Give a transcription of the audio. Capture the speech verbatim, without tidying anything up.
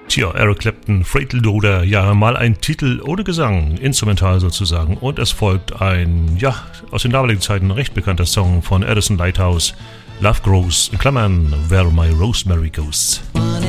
Tja, Eric Clapton, Fatal Doder, ja, mal ein Titel ohne Gesang, instrumental sozusagen. Und es folgt ein, ja, aus den damaligen Zeiten recht bekannter Song von Addison Lighthouse, Love Grows, in Klammern, Where My Rosemary Goes. Money